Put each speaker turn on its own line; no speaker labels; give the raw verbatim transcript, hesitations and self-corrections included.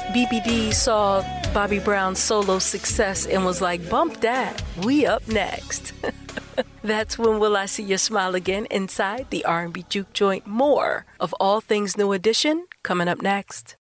B B D saw Bobby Brown's solo success and was like, bump that, we up next. That's When Will I See Your Smile Again inside the R and B Juke Joint. More of All Things New Edition coming up next.